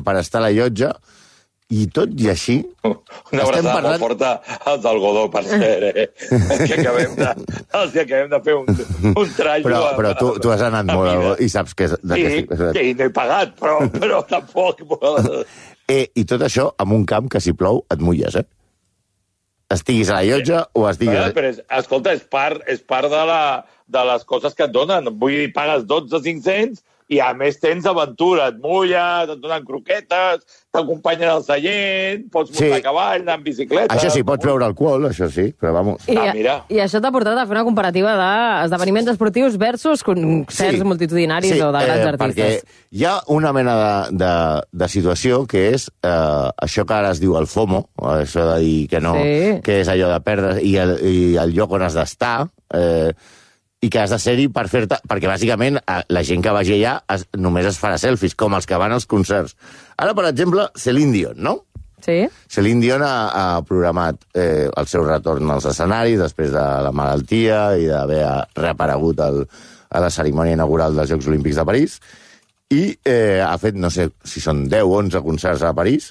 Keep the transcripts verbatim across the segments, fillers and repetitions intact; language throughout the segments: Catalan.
per estar a la llotja, i tot i així... Una abraçada parlant... molt forta als d'Algodó, per cert, eh? que acabem de, els que acabem de fer un, un trallo... Però, però tu, tu has anat molt a Algodó i saps que... És, de sí, que... sí, no he pagat, però, però tampoc... eh, I tot això amb un camp que si plou et mulles, eh? Estiguis a la llotja o estiguis... Però, però és, escolta, és part, és part de, la, de les coses que et donen. Vull dir, pagues dotze cinc-cents i a més tens aventura, et mulles, et donen croquetes, t'acompanyen al seient, pots muntar sí. a cavall, anar en bicicleta... Això sí, pots beure alcohol, això sí, però vamos... I, ah, mira. I això t'ha portat a fer una comparativa d'esdeveniments esportius versus concerts sí. multitudinaris sí, o de grans eh, artistes. Perquè hi ha una mena de, de, de situació que és eh, això que ara es diu el FOMO, això de dir que no, sí. que és allò de perdre i el, i el lloc on has d'estar... Eh, i que has de ser-hi per fer-te... Perquè, bàsicament, la gent que vagi allà es, només es farà selfies, com els que van als concerts. Ara, per exemple, Celine Dion, no? Sí. Celine Dion ha, ha programat eh, el seu retorn als escenaris després de la malaltia i d'haver reaparegut el, a la cerimònia inaugural dels Jocs Olímpics de París, i eh, ha fet, no sé si són deu o onze concerts a París,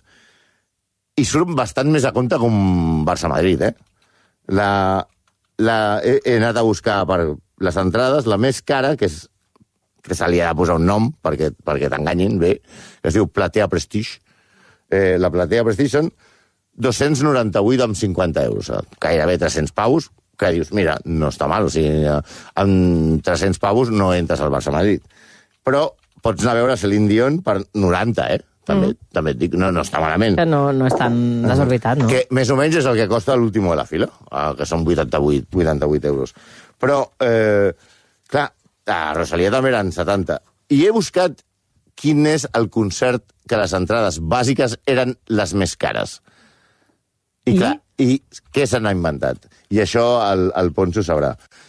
i surt bastant més a compte com Barça-Madrid, eh? La, la, he, he anat a buscar per les entrades, la més cara, que és que se li ha de posar un nom perquè, perquè t'enganyin bé, que es diu Platea Prestige. Eh, la Platea Prestige són dos-cents noranta-vuit amb cinquanta euros, gairebé tres-cents paus, que dius, mira, no està mal, o sigui, amb tres-cents paus no entres al Barça-Madrid. Però pots anar a veure Celine Dion per noranta, eh? També, mm. també et dic, no, no està malament. Que no, no és tan desorbitat, no? Que més o menys és el que costa l'últim de la fila, que són vuitanta-vuit, vuitanta-vuit euros. Però, eh, clar, a Rosalía també eren setanta. I he buscat quin és el concert que les entrades bàsiques eren les més cares. I, I? clar, i què se n'ha inventat? I això el, el Poncho sabrà.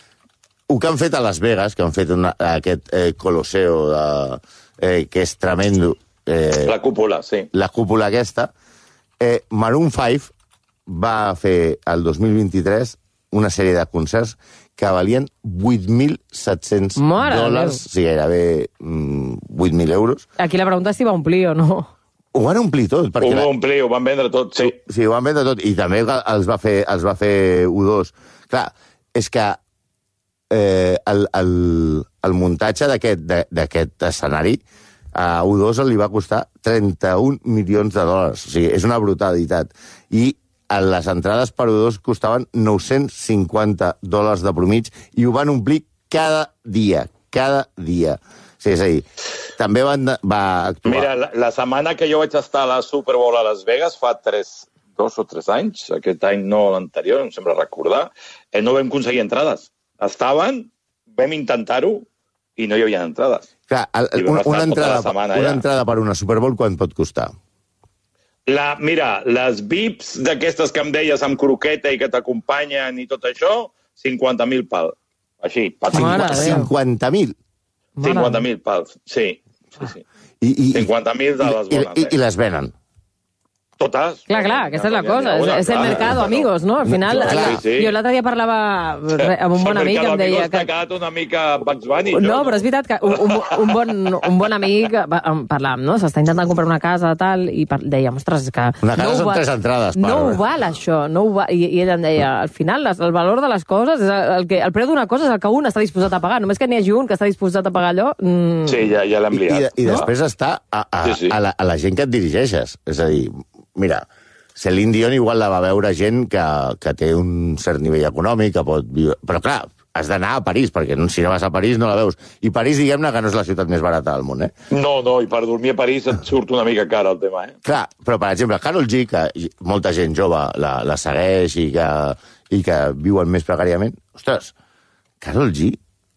El que han fet a Las Vegas, que han fet una, aquest eh, Colosseo de, eh, que és tremendo. Eh, la cúpula, sí. La cúpula aquesta. Eh, Maroon cinc va fer el dos mil vint-i-tres una sèrie de concerts que valien vuit mil set-cents dòlars, o sigui, gairebé mm, vuit mil euros. Aquí la pregunta és si va omplir o no. Ho van omplir tot. Ho van omplir, ho van vendre tot, sí. Sí, ho van vendre tot, i també els va fer, els va fer U dos. Clar, és que eh, el, el, el muntatge d'aquest escenari a U dos li va costar trenta-un milions de dòlars. O sigui, és una brutalitat. I les entrades per U dos costaven nou-cents cinquanta dòlars de promig i ho van omplir cada dia, cada dia. Sí, és a dir, també van, va actuar... Mira, la, la setmana que jo vaig estar a la Super Bowl a Las Vegas, fa tres, dos o tres anys, aquest any no l'anterior, em sembla recordar, eh, no vam aconseguir entrades. Estaven, vam intentar-ho i no hi havia entrades. Clar, el, una, una, entrada, setmana, una ja. entrada per una Super Bowl quan pot costar? La, mira, les V I Ps d'aquestes que em deies amb croqueta i que t'acompanyen i tot això, cinquanta mil pal. Així, per cinquanta mil? cinquanta mil pals, sí. sí, sí. I, i, cinquanta mil de les bones. I, i, i les venen? Totes. Clar, clar, aquesta és la cosa. És, és el mercado, amigos, no? Al final, clar, la, sí, sí. jo l'altre dia parlava amb un bon amic que em deia... Que... T'ha quedat una mica Bugs Bunny. No, no, però és veritat que un, un, un, bon, un bon amic, parlàvem, no? S'està intentant comprar una casa, tal, i par... dèiem, ostres, és que... Una casa no són val, tres entrades. Per... No ho val, això, no ho val. I, I ell em deia, al final, les, el valor de les coses, és el, que, el preu d'una cosa és el que un està disposat a pagar. Només que n'hi hagi un que està disposat a pagar allò... Mm... Sí, ja, ja l'hem liat. I, i, i no? després està a, a, sí, sí. A, la, a la gent que et dirigeixes. És a dir, mira... Celine Dion igual la va veure gent que, que té un cert nivell econòmic, que pot viure... Però clar, has d'anar a París, perquè si no vas a París no la veus. I París, diguem-ne, que no és la ciutat més barata del món, eh? No, no, i per dormir a París et surt una mica cara el tema, eh? Clar, però per exemple, Karol G, que molta gent jove la, la segueix i que, i que viuen més precàriament, ostres, Karol G,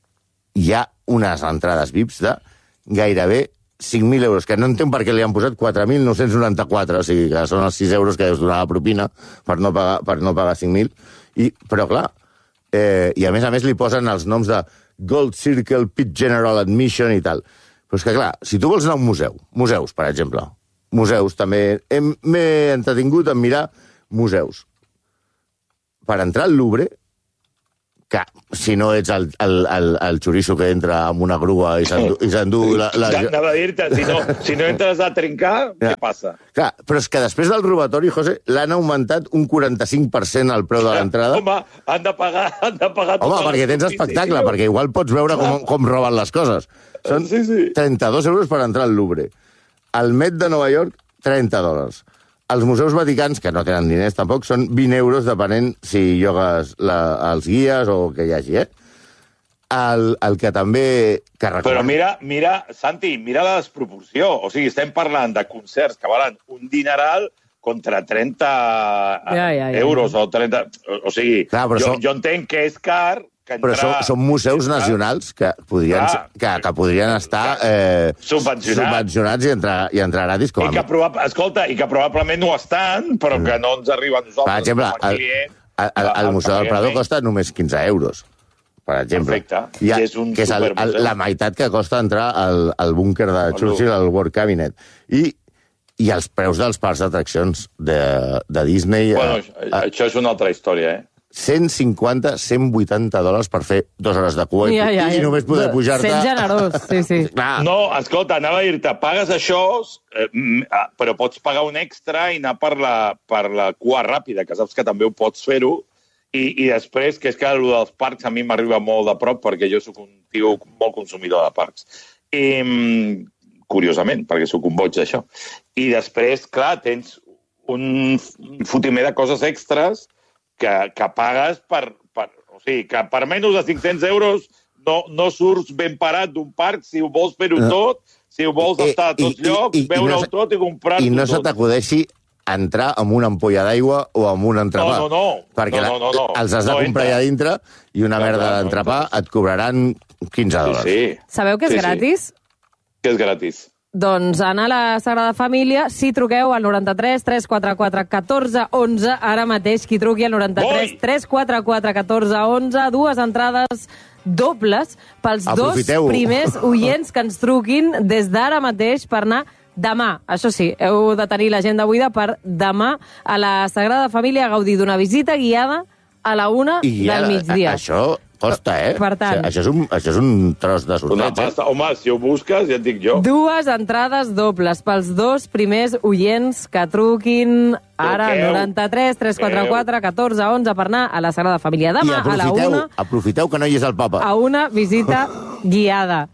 hi ha unes entrades V I Ps de gairebé cinc mil euros, que no entenc per què li han posat quatre mil nou-cents noranta-quatre, o sigui que són els sis euros que deus donar la propina per no pagar, per no pagar cinc mil. I, però clar, eh, i a més a més li posen els noms de Gold Circle, Pit General Admission i tal. Però és que clar, si tu vols anar a un museu, museus, per exemple, museus també, m'he entretingut en mirar museus. Per entrar al Louvre que si no ets el, el, el, el xoriço que entra amb una grua i s'endú... La, la... Anava a dir-te, si no, si no entres a trincar, ja. Què passa? Clar, però és que després del robatori, José, l'han augmentat un quaranta-cinc per cent al preu de l'entrada. Home, han de pagar... Han de pagar Home, perquè tens espectacle, perquè igual pots veure com, com roben les coses. Són sí, sí. trenta-dos euros per entrar al Louvre. El Met de Nova York, trenta dòlars. Els museus vaticans, que no tenen diners tampoc, són vint euros, depenent si llogues la, els guies o que hi hagi, eh? El, el que també... Que Però mira, mira, Santi, mira la desproporció. O sigui, estem parlant de concerts que valen un dineral contra trenta ja, ja, ja. euros o trenta... O sigui, Clar, jo, som... jo entenc que és car... Però són, són museus nacionals que podrien, ah, que, que podrien estar eh, subvencionats. subvencionats i entrar, i entrar gratis. Com I que proba, escolta, i que probablement no estan, però que no ens arriba a nosaltres. Per exemple, el, el, el, el Museu del Prado costa només quinze euros, per exemple. Perfecte. I ha, és un que és el, el, la meitat que costa entrar al, al búnquer de Churchill, al War Cabinet. I, i els preus dels parcs d'atraccions de, de Disney... Bueno, a, a, això és una altra història, eh? cent cinquanta, cent vuitanta dòlars per fer dues hores de cua ja, ja, i, i només poder pujar-te... Sent generós, sí, sí. No, escolta, anava a dir-te, pagues això, eh, però pots pagar un extra i anar per la, per la cua ràpida, que saps que també ho pots fer-ho, i, i després, que és que el dels parcs a mi m'arriba molt de prop, perquè jo sóc un tio molt consumidor de parcs. I, curiosament, perquè sóc un boig d'això. I després, clar, tens un fotimer de coses extras que, que pagues per, per... O sigui, que per menys de cinc-cents euros no, no surts ben parat d'un parc si ho vols fer-ho tot, si ho vols estar a tots llocs, veure-ho tot i comprar-ho tot. I no se t'acudeixi entrar amb una ampolla d'aigua o amb un entrepà. No, no, no. Perquè no, no, no, no. els has de no comprar allà dintre i una no, merda no, d'entrepà no, no. et cobraran quinze dòlars. Sí, sí. Sabeu que és sí, gratis? Sí. Que és gratis. Doncs anar a la Sagrada Família, si truqueu al noranta-tres tres quatre quatre catorze onze, ara mateix qui truqui al noranta-tres tres quatre quatre catorze onze, dues entrades dobles pels Aprofiteu. dos primers oients que ens truquin des d'ara mateix per anar demà. Això sí, heu de tenir l'agenda buida per demà a la Sagrada Família a gaudir d'una visita guiada a la una I del ara, migdia. Això costa, eh? Per tant... Això és un, això és un tros de sorteig, eh? Home, si ho busques, ja et dic jo. Dues entrades dobles pels dos primers oients que truquin ara al noranta-tres tres quatre quatre catorze onze per anar a la Sagrada Família. Demà a la una... Aprofiteu que no hi és el papa. A una visita guiada.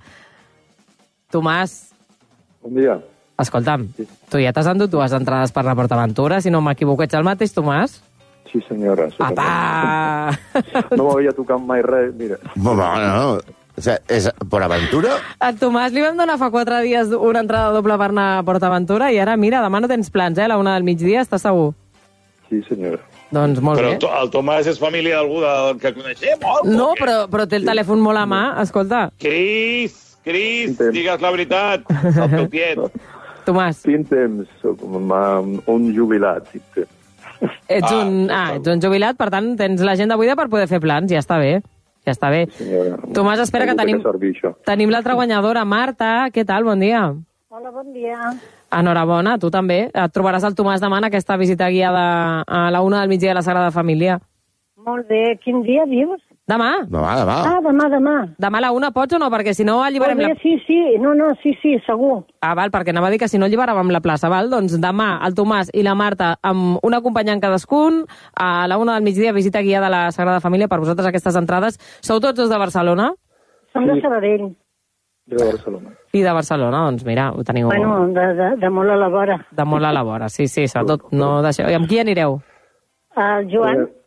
Tomàs. Bon dia. Escolta'm, tu ja t'has endut dues entrades per la PortAventura, si no m'equivoco, ets el mateix, Tomàs? Sí, senyora. Sí, Apa! No m'havia tocat mai res, mira. No, no, no. O sea, és PortAventura? A Tomàs li vam donar fa quatre dies una entrada doble per anar a PortAventura i ara, mira, demà no tens plans, eh? A la una del migdia, estàs segur? Sí, senyora. Doncs molt però bé. Però el Tomàs és família d'algú del que coneixem, o? No, però, però té el telèfon molt a mà, escolta. Cris, Cris, digues la veritat, el teu tiet. Tomàs. Tinc temps, soc un jubilat, tinc temps. Ets un, ah, ets un jubilat, per tant, tens l'agenda buida per poder fer plans, ja està bé. Ja està bé. Senyora, Tomàs, espera que tenim, que tenim l'altra guanyadora, Marta. Què tal? Bon dia. Hola, bon dia. Enhorabona, tu també. Et trobaràs el Tomàs demà en aquesta visita guiada a la una del migdia de la Sagrada Família. Molt bé. Quin dia dius? Demà. Demà, demà. Ah, demà, demà. Demà a la una pots o no? Perquè si no alliberem la... Sí, sí. No, no, sí, sí, segur. Ah, val, perquè anava a dir que si no alliberàvem la plaça, val? Doncs demà el Tomàs i la Marta amb un acompanyant cadascun a la una del migdia visita guiada a la Sagrada Família. Per vosaltres aquestes entrades. Sou tots dos de Barcelona? Som de Sabadell. De Barcelona. I de Barcelona, doncs mira, ho teniu... Bueno, de, de, de molt a la vora. De molt a la vora, sí, sí, sobretot no deixeu... I amb qui anireu? El Joan. Eh,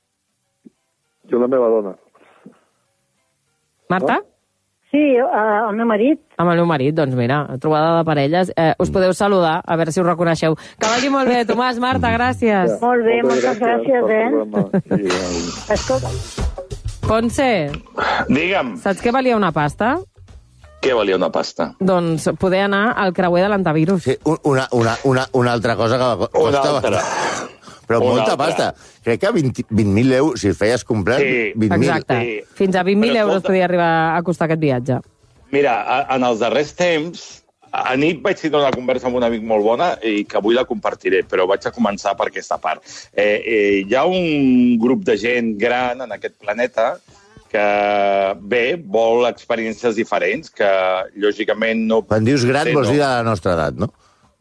jo la meva dona. Marta? Sí, uh, el meu marit. Amb el meu marit, doncs mira, trobada de parelles. Eh, us podeu saludar, a veure si us reconeixeu. Que vagi molt bé, Tomàs, Marta, gràcies. Ja. Molt bé, moltes, moltes gràcies, gràcies eh? Sí, escolta. Ponce. Digue'm. Saps què valia una pasta? Què valia una pasta? Doncs poder anar al creuer de l'antivirus. Sí, una, una, una, una altra cosa que costa... Una altra. Però Una molta altra. pasta. Crec que vint mil euros, si feies comprar... Sí, vint mil. Exacte. Sí. Fins a vint mil Però euros escolta, podia arribar a costar aquest viatge. Mira, en els darrers temps a nit vaig tenir una conversa amb un amic molt bona i que avui la compartiré, però vaig a començar per aquesta part. Eh, eh, hi ha un grup de gent gran en aquest planeta que, bé, vol experiències diferents, que lògicament no... Quan dius gran, sé, vols no... dir de la nostra edat, no?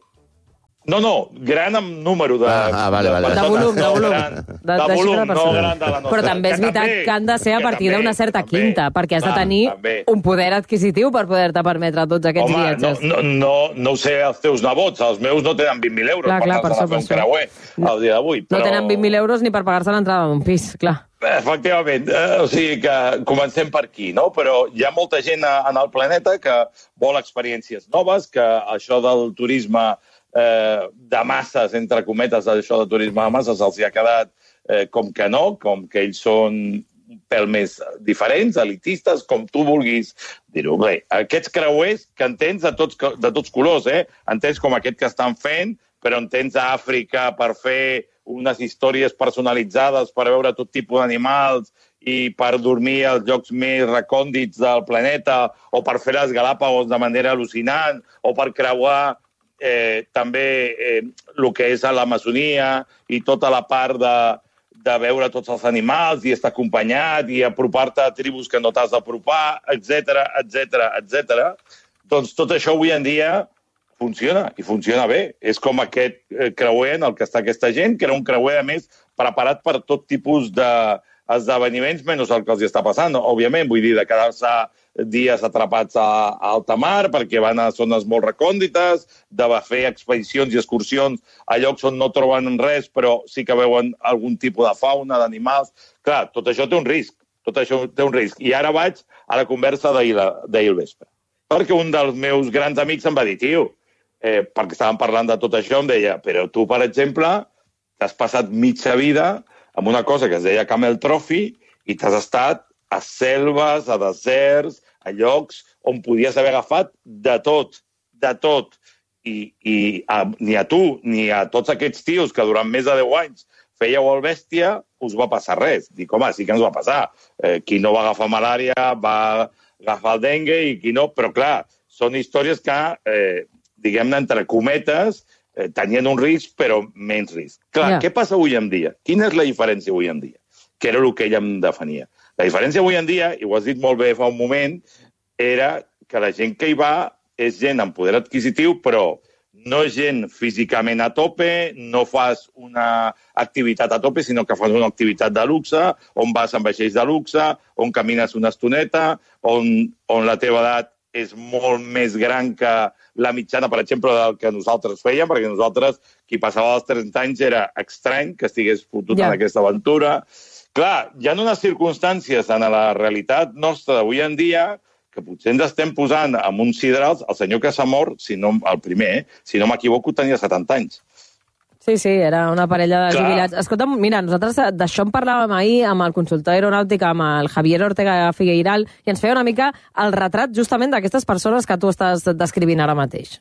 No, no, gran amb número de... Ah, ah vale, vale. De volum, de volum. Gran, De, de, de de volum, de no gran de la nostra. Però també és veritat que, que han de ser a partir d'una certa també, quinta, perquè has de tenir també. un poder adquisitiu per poder-te permetre tots aquests Home, viatges. no, no, no, no ho sé els teus nebots, els meus no tenen vint mil euros Clar, per clar, per anar-se això, a fer per un això. creuer al dia d'avui. No tenen vint mil euros ni per pagar-se l'entrada d'un pis, clar. Efectivament, eh, o sigui que comencem per aquí, no? Però hi ha molta gent a, en el planeta que vol experiències noves, que això del turisme eh, de masses, entre cometes, això de turisme de masses els hi ha quedat eh, com que no, com que ells són un pèl més diferents, elitistes, com tu vulguis dir-ho. Bé, aquests creuers que en tens de tots, de tots colors, eh? En tens com aquest que estan fent, però en tens a Àfrica per fer unes històries personalitzades per veure tot tipus d'animals i per dormir als llocs més recòndits del planeta o per fer les Galàpagos de manera al·lucinant o per creuar eh, també eh, el que és a l'Amazonia i tota la part de, de veure tots els animals i estar acompanyat i apropar-te a tribus que no t'has d'apropar, etcètera, etcètera, etcètera. Doncs tot això avui en dia funciona, i funciona bé. És com aquest creuer en el que està aquesta gent, que era un creuer, a més, preparat per tot tipus d'esdeveniments, menys el que els està passant, òbviament. Vull dir, de quedar-se dies atrapats a, a alta mar, perquè van a zones molt recòndites, de fer expedicions i excursions a llocs on no troben res, però sí que veuen algun tipus de fauna, d'animals. Clar, tot això té un risc. Tot això té un risc. I ara vaig a la conversa d'ahir al vespre. Perquè un dels meus grans amics em va dir, tio, Eh, perquè estàvem parlant de tot això, em deia, però tu, per exemple, t'has passat mitja vida amb una cosa que es deia Camel Trophy i t'has estat a selves, a deserts, a llocs on podies haver agafat de tot, de tot. I, i a, ni a tu ni a tots aquests tios que durant més de deu anys fèieu el bèstia, us va passar res. Dic, home, sí que ens va passar. Eh, qui no va agafar malària va agafar el dengue i qui no... Però, clar, són històries que... Eh, diguem-ne, entre cometes, eh, tenien un risc, però menys risc. Clar, yeah. Què passa avui en dia? Quina és la diferència avui en dia? Que era el que ella em defenia. La diferència avui en dia, i ho has dit molt bé fa un moment, era que la gent que hi va és gent amb poder adquisitiu, però no és gent físicament a tope, no fas una activitat a tope, sinó que fas una activitat de luxe, on vas amb vaixells de luxe, on camines una estoneta, on, on la teva edat és molt més gran que la mitjana, per exemple, del que nosaltres fèiem, perquè nosaltres, qui passava els trenta anys, era estrany que estigués fotut yeah. en aquesta aventura. Clar, hi ha unes circumstàncies en la realitat nostra d'avui en dia que potser ens estem posant amb uns siderals. El senyor que s'ha mort, si no, el primer, eh, si no m'equivoco, tenia setanta anys. Sí, sí, era una parella de jubilats. Escolta'm, mira, nosaltres d'això en parlàvem ahir amb el consultor aeronàutic, amb el Javier Ortega Figueiral, i ens feia una mica el retrat justament d'aquestes persones que tu estàs descrivint ara mateix.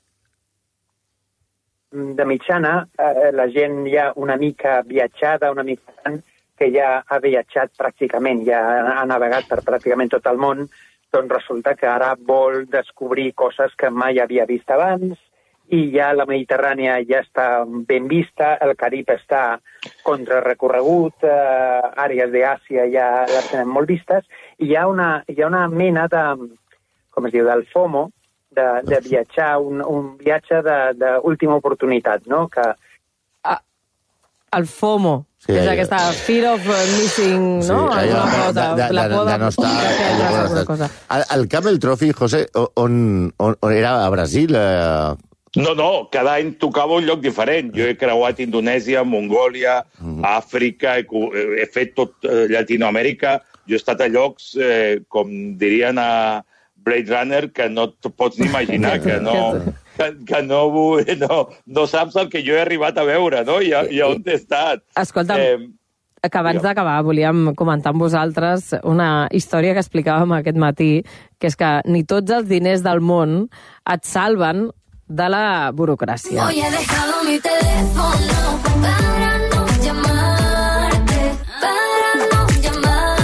De mitjana, eh, la gent ja una mica viatjada, una mica tant, que ja ha viatjat pràcticament, ja ha navegat per pràcticament tot el món, doncs resulta que ara vol descobrir coses que mai havia vist abans, i ja la Mediterrània ja està ben vista, el Carib està contrarrecorregut, eh, àrees d'Àsia ja les tenen molt vistes, i hi ha una, hi ha una mena de, com es diu, del FOMO, de, de viatjar, un, un viatge d'última oportunitat, no? Que... Ah, el FOMO, sí, és ja, aquesta fear of missing, no? Sí, allò, cosa, de, de, la por de, de no estar... de cosa. El, el Camel Trophy, José, on, on, on era a Brasil? Eh... No, no, cada any tocava un lloc diferent. Jo he creuat Indonèsia, Mongòlia, mm. Àfrica, he, he fet tot eh, Llatinoamèrica. Jo he estat a llocs, eh, com dirien a Blade Runner, que no et pots ni imaginar, que no, que, que no, no, no saps el que jo he arribat a veure, no? I, i on he estat. Escolta'm, eh, que abans d'acabar volíem comentar amb vosaltres una història que explicàvem aquest matí, que és que ni tots els diners del món et salven de la burocràcia. Hoy he dejado mi teléfono para no llamarte, para no llamar.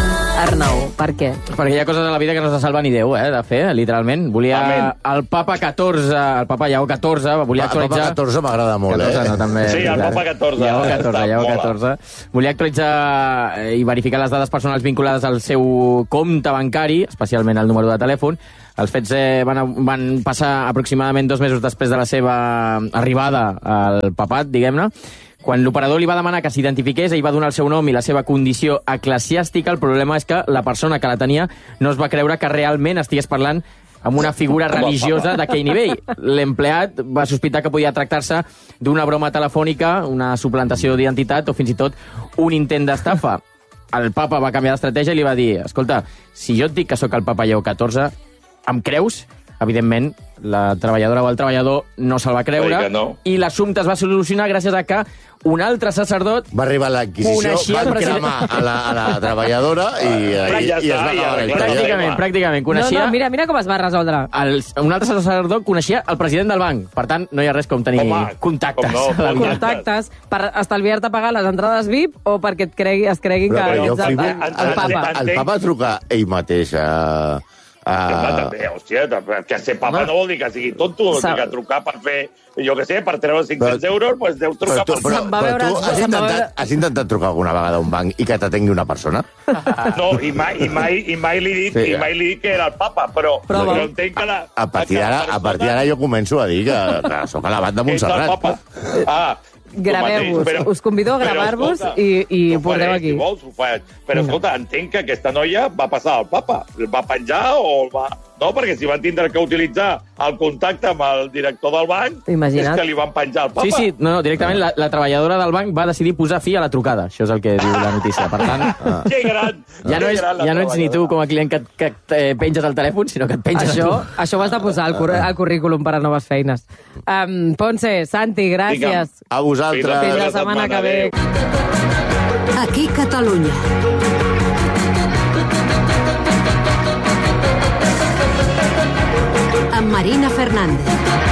Arnau, per què? Perquè hi ha coses a la vida que no se salva ni Déu, eh, de fer, literalment. Volia... Amén. El papa catorze, el papa Lleó catorze, volia El Papa actualitzar... catorze m'agrada molt, catorze, eh? no, també. Sí, el Papa catorze. Lleó catorze, Està Lleó mola. catorze. Volia actualitzar eh, i verificar les dades personals vinculades al seu compte bancari, especialment el número de telèfon. Els fets eh, van, van passar aproximadament dos mesos després de la seva arribada al papat, diguem-ne. Quan l'operador li va demanar que s'identifiqués, ell va donar el seu nom i la seva condició eclesiàstica. El problema és que la persona que la tenia no es va creure que realment estigués parlant amb una figura religiosa d'aquell nivell. L'empleat va sospitar que podia tractar-se d'una broma telefònica, una suplantació d'identitat o fins i tot un intent d'estafa. El papa va canviar d'estratègia i li va dir: escolta, si jo et dic que sóc el papa Lleó catorze, em creus? Evidentment, la treballadora o el treballador no se'l va creure. Oiga, no. I l'assumpte es va solucionar gràcies a que un altre sacerdot... Va arribar a l'Inquisició, Coneixia van el president. cremar a la, a la treballadora i, i, Ja i, i es va està, ja, acabar la clar, història. Pràcticament, pràcticament. No, Coneixia... no, mira, mira com es va resoldre. El, un altre sacerdot coneixia el president del banc. Per tant, no hi ha res com tenir Home, contactes. com no, a la vida. Contactes per estalviar-te pagar les entrades V I P o perquè et cregui, es creguin Però, que però jo ets el, flipo, el, el, el papa. el, el papa truca ell mateix a... a... Home, també, hòstia, que ser papa no vol dir que sigui tonto, Sa- que trucar per fer, jo què sé, per treure cinc-cents euros, doncs deus Però trucar tu, per... però, Se'n va però veure- tu has, se'n va intentat, veure- has intentat trucar alguna vegada a un banc i que t'atengui una persona? No, i mai, i mai, i mai li he dit, Sí. i mai li he dit que era el papa, però, Però però, va. entenc que la... A partir que la d'ara a persona partir d'ara jo començo a dir que, que sóc a l'abat de que ets el Montserrat. papa. Ah, Graveu-vos. però- Us convido a però, gravar-vos escolta, i, i ho ho porteu faré, aquí. Si vols, ho faig. Però, escolta, entenc que aquesta noia va passar al papa. El va penjar o el va... No, perquè si van tindre que utilitzar el contacte amb el director del banc, Imagina't. és que li van penjar al papa. Sí, sí, no, no, directament la, la treballadora del banc va decidir posar fi a la trucada. Això és el que diu la notícia. Per tant, Ah. Que gran! ja no, que és, gran la ja no ets ni tu treballadora. com a client que, que et penges el telèfon, sinó que et penges Això, a tu. això ho has de posar al, cur al currículum per a noves feines. Um, Ponce, Santi, gràcies. A vosaltres. Fins la setmana que ve. Aquí Catalunya. Amb Marina Fernández.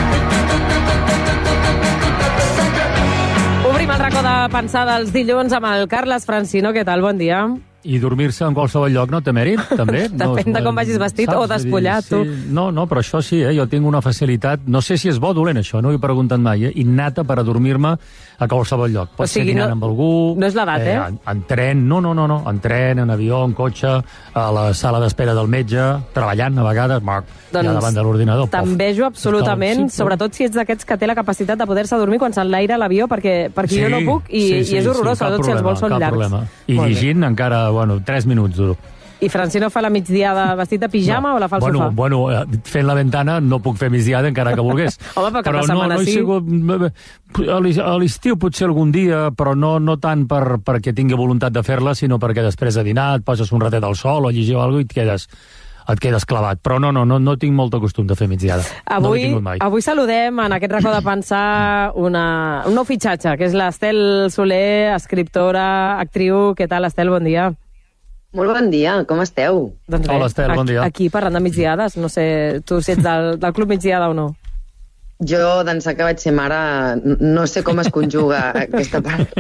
Obrim el racó de pensar dels dilluns amb el Carles Francino. Què tal? Bon dia. I dormir-se en qualsevol lloc no té mèrit, també? Depèn de com vagis vestit o despullat, sí, tu. No, no, però això sí, eh? Jo tinc una facilitat, no sé si és bo o dolent això, no ho he preguntat mai, eh? Innata per adormir-me a qualsevol lloc. Pot O sigui, ser dinant no- amb algú... no és l'edat, eh? En, en tren, no, no, no, no, en tren, en avió, en cotxe, a la sala d'espera del metge, treballant a vegades, marc, Doncs ja davant de l'ordinador. pof. T'envejo absolutament, Sí, sobretot si ets d'aquests que té la capacitat de poder-se dormir quan s'enlaira l'avió, perquè, perquè jo no puc i, sí, sí, i és horrorós, sí, cap sobretot si els problema, vols són cap llargs. Problema. I Molt bé. llegint encara, bueno, tres minuts duro. I Francino fa la migdiada vestit de pijama o la fa al bueno, sofà? Bueno, eh, fent la ventana no puc fer migdiada encara que volgués. Home, però cap no, setmana no he sí. sigut... A l'es- a l'estiu potser algun dia, però no, no tant per, perquè tingui voluntat de fer-la, sinó perquè després de dinar et poses un ratet al sol o llegir alguna cosa i et quedes, et quedes clavat. Però no, no, no, no tinc molt costum de fer migdiada. no l'he Avui, tingut mai. avui saludem en aquest racó de pensar una, un nou fitxatge, que és l'Estel Soler, escriptora, actriu. Què tal, Estel? Bon dia. Molt bon dia, com esteu? Doncs Hola, Estel, bon aquí, dia. Aquí parlant de migdiades, no sé tu si ets del, del Club Migdiada o no. Jo, d'ençà que vaig ser mare, n- no sé com es conjuga aquesta part.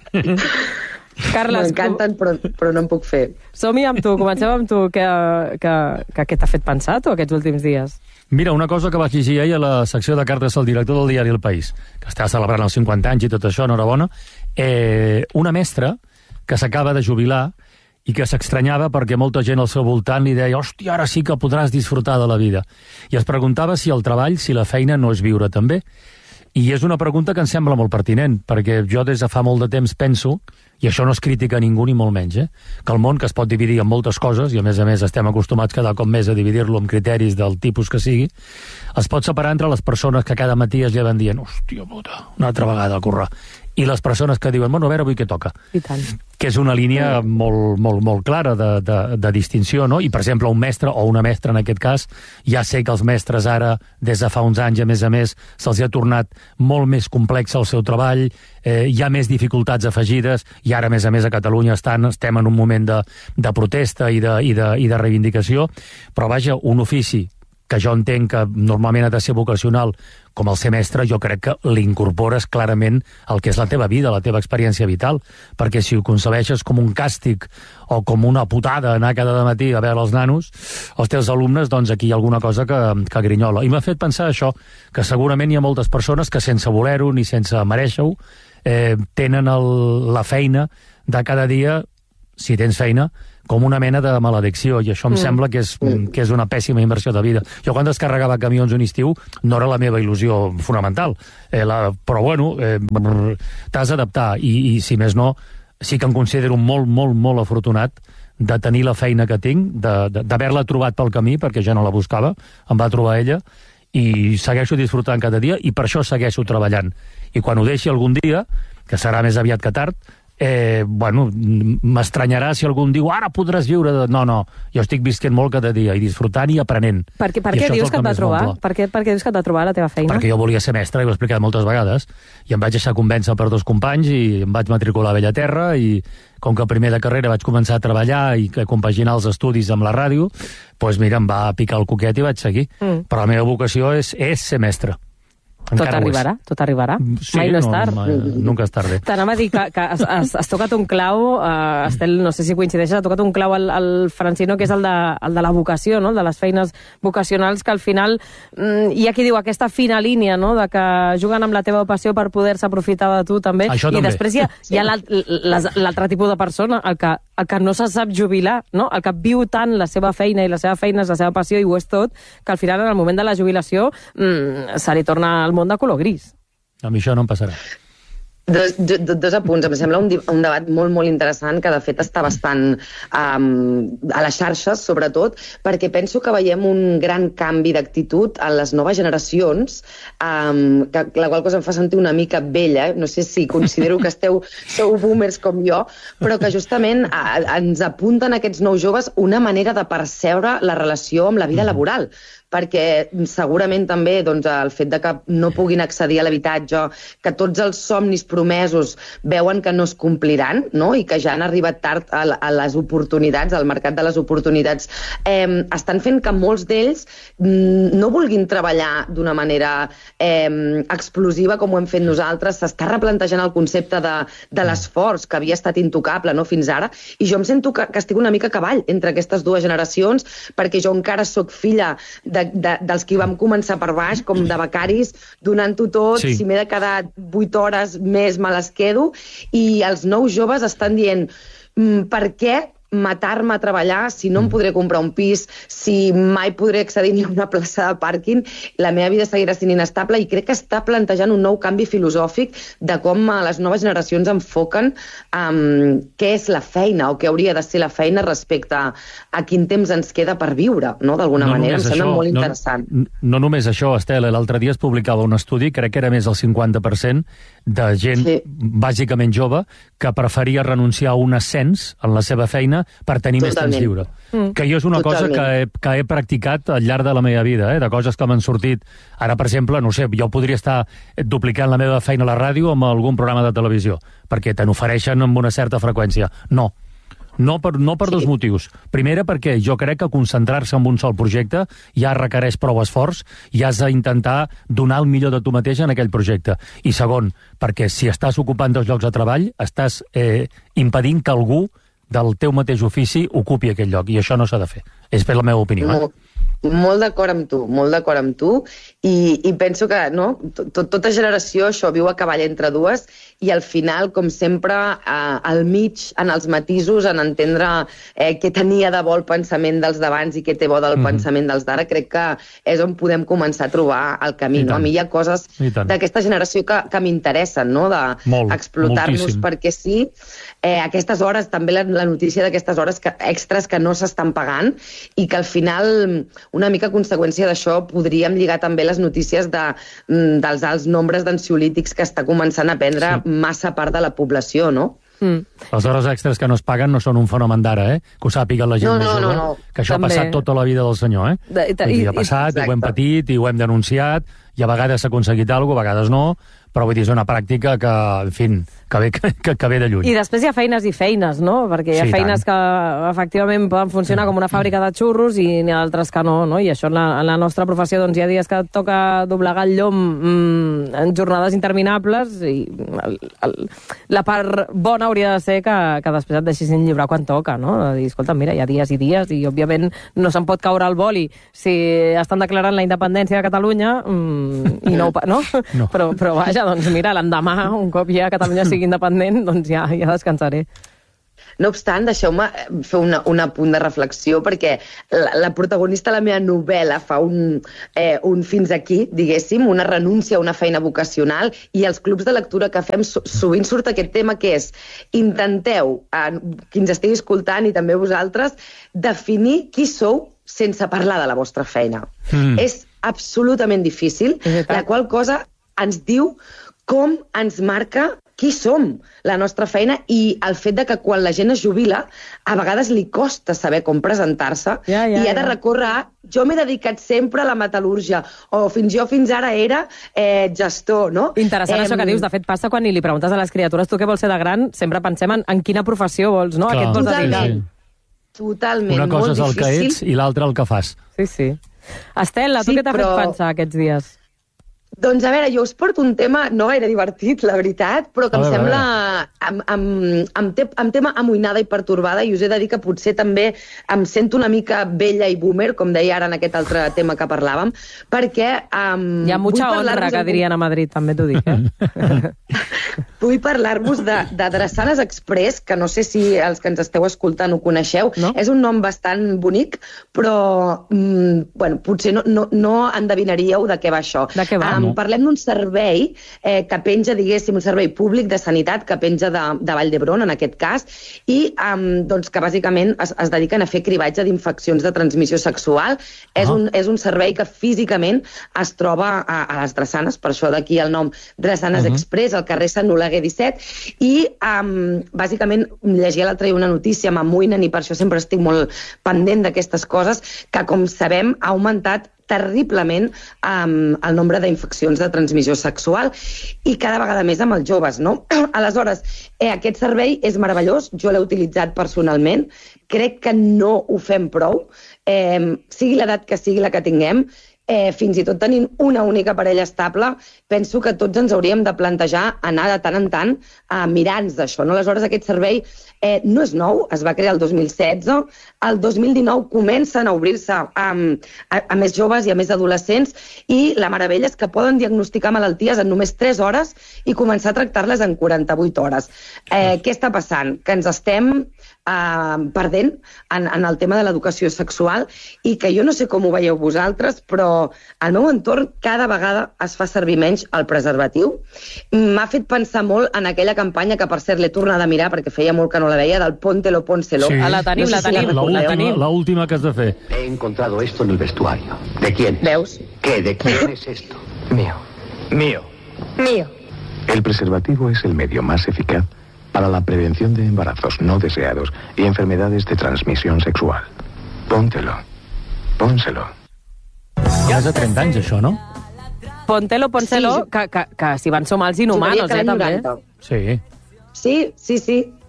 Carles, M'encanten, però, però no en puc fer. som-hi amb tu, comencem amb tu. Que, que, que què t'ha fet pensar, tu, aquests últims dies? Mira, una cosa que vaig llegir ahir a la secció de cartes al director del diari El País, que està celebrant els cinquanta anys i tot això, enhorabona, eh, una mestra que s'acaba de jubilar i que s'estranyava perquè molta gent al seu voltant li deia hòstia, ara sí que podràs disfrutar de la vida. I es preguntava si el treball, si la feina no és viure també. I és una pregunta que em sembla molt pertinent, perquè jo des de fa molt de temps penso, i això no es critica a ningú ni molt menys, eh? que el món, que es pot dividir en moltes coses, i a més a més estem acostumats cada cop més a dividir-lo amb criteris del tipus que sigui, es pot separar entre les persones que cada matí es lleven dient hòstia puta, una altra vegada a currar, i les persones que diuen, bueno, a veure avui què toca. I tant. Que és una línia molt, molt, molt clara de, de, de distinció, no? I, per exemple, un mestre, o una mestra en aquest cas, ja sé que els mestres ara, des de fa uns anys, a més a més, se'ls ha tornat molt més complex el seu treball, eh, hi ha més dificultats afegides, i ara, a més a més, a Catalunya estan, estem en un moment de, de protesta i de, i, de, i de reivindicació, però, vaja, un ofici que jo entenc que normalment ha de ser vocacional, com el ser mestre, jo crec que l'incorpores clarament el que és la teva vida, la teva experiència vital, perquè si ho concebeixes com un càstig o com una putada anar cada matí a veure els nanos, els teus alumnes, doncs aquí hi ha alguna cosa que, que grinyola. I m'ha fet pensar això, que segurament hi ha moltes persones que sense voler-ho ni sense mereixer-ho eh, tenen el, la feina de cada dia, si tens feina, com una mena de maledicció, i això em mm. sembla que és, que és una pèssima inversió de vida. Jo quan descarregava camions un estiu no era la meva il·lusió fonamental, eh, la, però bueno, eh, t'has d'adaptar, i, i si més no, sí que em considero molt, molt, molt afortunat de tenir la feina que tinc, d'haver-la trobat pel camí, perquè ja no la buscava, em va trobar ella, i segueixo disfrutant cada dia, i per això segueixo treballant. I quan ho deixi algun dia, que serà més aviat que tard, Eh, bueno, m'estranyarà si algú em diu ara podràs viure de... No, no, jo estic visquent molt cada dia i disfrutant i aprenent. Per què, per què dius que et va trobar? Per què, per què dius que et va trobar la teva feina? Perquè jo volia ser mestre, i ho he explicat moltes vegades, i em vaig deixar convèncer per dos companys i em vaig matricular a Bellaterra, i com que primer de carrera vaig començar a treballar i a compaginar els estudis amb la ràdio, doncs mira, em va picar el coquet i vaig seguir. Mm. Però la meva vocació és, és ser mestre. Tot arribarà, tot arribarà. Sí, mai no és tard. No, mai, nunca és tarde. T'anava a dir que, que has, has, has tocat un clau, uh, Estel, no sé si coincideixes, ha tocat un clau al, al Francino, que és el de, el de la vocació, no? De les feines vocacionals, que al final mm, hi ha qui diu aquesta fina línia, no? De que juguen amb la teva passió per poder-se aprofitar de tu també. Això i també. Després hi ha, hi ha l'altre tipus de persona, el que, el que no se sap jubilar, no? El que viu tant la seva feina, i la seva feina és la seva passió i ho és tot, que al final en el moment de la jubilació mm, se li torna al món de color gris. A mi això no em passarà. Dos, dos, dos apunts. Em sembla un, un debat molt, molt interessant, que de fet està bastant um, a les xarxes, sobretot, perquè penso que veiem un gran canvi d'actitud en les noves generacions, um, que, la qual cosa em fa sentir una mica vella, eh? No sé si considero que esteu, sou boomers com jo, però que justament a, ens apunten aquests nous joves una manera de percebre la relació amb la vida laboral, perquè segurament també doncs, el fet de que no puguin accedir a l'habitatge, que tots els somnis promesos veuen que no es compliran, no? I que ja han arribat tard a, a les oportunitats, al mercat de les oportunitats, eh, estan fent que molts d'ells no vulguin treballar d'una manera eh, explosiva com ho hem fet nosaltres. S'està replantejant el concepte de, de l'esforç, que havia estat intocable, no?, fins ara, i jo em sento que, que estic una mica a cavall entre aquestes dues generacions, perquè jo encara sóc filla de De, de, dels que vam començar per baix, com de becaris, donant-ho tot, sí. Si m'he de quedar vuit hores més me les quedo, i els nous joves estan dient per què matar-me a treballar si no em podré comprar un pis, si mai podré accedir ni a una plaça de pàrquing, la meva vida seguirà sent inestable, i crec que està plantejant un nou canvi filosòfic de com les noves generacions enfoquen um, què és la feina o què hauria de ser la feina respecte a, a quin temps ens queda per viure, no? D'alguna no manera. Em sembla això, molt interessant. No, no només això, Estela, l'altre dia es publicava un estudi, crec que era més del cinquanta per cent de gent, sí. Bàsicament jove, que preferia renunciar a un ascens en la seva feina per tenir Totalment. Més temps lliure. Mm. Que jo és una Totalment. Cosa que he, que he practicat al llarg de la meva vida, eh? De coses que m'han sortit. Ara, per exemple, no sé, jo podria estar duplicant la meva feina a la ràdio amb algun programa de televisió, perquè te n'ofereixen amb una certa freqüència. No. No per, no per sí. dos motius. Primera, perquè jo crec que concentrar-se en un sol projecte ja requereix prou esforç i has d'intentar donar el millor de tu mateix en aquell projecte. I segon, perquè si estàs ocupant dos llocs de treball, estàs eh, impedint que algú del teu mateix ofici ocupi aquell lloc, i això no s'ha de fer. És per la meva opinió. Eh? Molt, molt d'acord amb tu, molt d'acord amb tu, i, i penso que no, tot, tota generació això viu a cavall entre dues, i al final, com sempre, eh, al mig, en els matisos, en entendre eh, què tenia de bo el pensament dels d'abans i què té bo del mm-hmm. pensament dels d'ara, crec que és on podem començar a trobar el camí. No? A mi hi ha coses d'aquesta generació que, que m'interessen, no? D'explotar-nos perquè sí. Eh, aquestes hores, també la, la notícia d'aquestes hores que, extras que no s'estan pagant, i que al final, una mica conseqüència d'això, podríem lligar també les notícies de, dels alts nombres d'ansiolítics que està començant a prendre sí. massa part de la població, no? Mm. Les hores extres que no es paguen no són un fenomen d'ara, eh? Que ho sàpiga la gent no, més no, jove, no, no. Que això també. Ha passat tota la vida del senyor, eh? De, i, I, ha passat, i, i ho hem patit, i ho hem denunciat, i a vegades s'ha aconseguit alguna cosa, a vegades no, però vull dir, és una pràctica que, en fi, que ve, que, que ve de lluny. I després hi ha feines i feines, no? Perquè hi ha Sí, feines que efectivament poden funcionar com una fàbrica de xurros i n'hi ha altres que no, no? I això en la, en la nostra professió, doncs hi ha dies que et toca doblegar el llom mmm, en jornades interminables i el, el, la part bona hauria de ser que, que després et deixessin lliurar quan toca, no? De dir, escolta, mira, hi ha dies i dies i, òbviament, no se'n pot caure el boli si estan declarant la independència de Catalunya mmm, i no, no? no. Però, però vaja, doncs mira, l'endemà, un cop ja Catalunya sigui independent, doncs ja, ja descansaré. No obstant, deixeu-me fer una, un apunt de reflexió, perquè la, la protagonista de la meva novel·la fa un, eh, un fins aquí, diguéssim, una renúncia a una feina vocacional, i als clubs de lectura que fem sovint surt aquest tema, que és intenteu, eh, qui ens estigui escoltant i també vosaltres, definir qui sou sense parlar de la vostra feina. Mm. És absolutament difícil, la qual cosa ens diu com ens marca qui som, la nostra feina, i el fet de que quan la gent es jubila, a vegades li costa saber com presentar-se, ja, ja, i ha de recórrer a jo m'he dedicat sempre a la metal·lúrgia, o fins jo fins ara era eh, gestor, no? Interessant eh, això que dius. De fet, passa quan li preguntes a les criatures tu què vols ser de gran, sempre pensem en, en quina professió vols, no? Clar. A què et vols dedicar. Totalment. Totalment, una cosa molt és el difícil. que ets i l'altra el que fas. Sí, sí. Estela, tu Sí, què t'ha però- fet pensar aquests dies? Doncs a veure, jo us porto un tema, no gaire divertit, la veritat, però que A em veure, sembla amb, amb, amb, te, amb tema amoïnada i pertorbada, i us he de dir que potser també em sento una mica vella i boomer, com deia ara en aquest altre tema que parlàvem, perquè... Um, Hi ha mucha honra, que dirien a Madrid, també t'ho dic, eh? Vull parlar-vos de, de Drassanes Express, que no sé si els que ens esteu escoltant ho coneixeu. No? És un nom bastant bonic, però mm, bueno, potser no, no, no endevinaríeu de què va això. De què va? Um, No. Parlem d'un servei eh, que penja, diguéssim, un servei públic de sanitat que penja de, de Vall d'Hebron, en aquest cas, i um, doncs, que bàsicament es, es dediquen a fer cribatge d'infeccions de transmissió sexual. És, Ah. un, és un servei que físicament es troba a, a les Drassanes, per això d'aquí el nom Drassanes Uh-huh. Express, al carrer Sant Oleguer disset, i um, bàsicament llegia l'altre dia una notícia, m'amoïnen, i per això sempre estic molt pendent d'aquestes coses, que com sabem ha augmentat terriblement um, el nombre d'infeccions de transmissió sexual, i cada vegada més amb els joves, no? Aleshores, eh, aquest servei és meravellós, jo l'he utilitzat personalment, crec que no ho fem prou, eh, sigui l'edat que sigui la que tinguem, eh, fins i tot tenint una única parella estable, penso que tots ens hauríem de plantejar anar de tant en tant a mirar-nos d'això, no? Aleshores, aquest servei eh, no és nou, es va crear el dos mil setze, el dos mil dinou comencen a obrir-se a, a, a més joves i a més adolescents, i la meravella és que poden diagnosticar malalties en només tres hores i començar a tractar-les en quaranta-vuit hores. Eh, què està passant? Que ens estem eh, perdent en, en el tema de l'educació sexual, i que jo no sé com ho veieu vosaltres, però al meu entorn cada vegada es fa servir menys el preservatiu. M'ha fet pensar molt en aquella campanya que, per cert, l'he tornat a mirar perquè feia molt que no la veia, del Póntelo, Pónselo. Sí. Ah, la tenim, No sé la si tenim. la recordeu. La tenim. La última que has de fer. He encontrado esto en el vestuario. ¿De quién? Veus? ¿Qué? ¿De quién es esto? Mío. Mío. Mío. El preservativo es el medio más eficaz para la prevención de embarazos no deseados y enfermedades de transmisión sexual. Póntelo. Pónselo. Més de trenta anys, això, no? Póntelo, pónselo, Sí, jo- que, que, que si van som els inhumanos, Jugaria que eh, l'any també. noranta. Sí. Sí, sí, sí.